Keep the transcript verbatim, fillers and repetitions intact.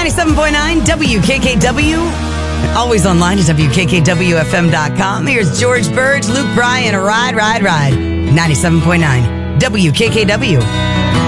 ninety-seven point nine W K K W. Always online at W K K W F M dot com. Here's George Burge, Luke Bryan, Ride, Ride, Ride. ninety-seven point nine W K K W.